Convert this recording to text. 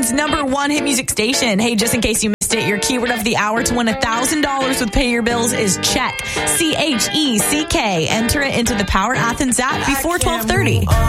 Athens' #1 hit music station. Hey, just in case you missed it, your keyword of the hour to win $1,000 with Pay Your Bills is check. CHECK. Enter it into the Power Athens app before 12:30.